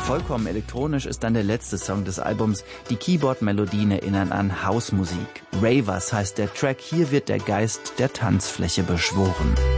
Vollkommen elektronisch ist dann der letzte Song des Albums. Die Keyboard-Melodien erinnern an Hausmusik. Ravers heißt der Track. Hier wird der Geist der Tanzfläche beschworen.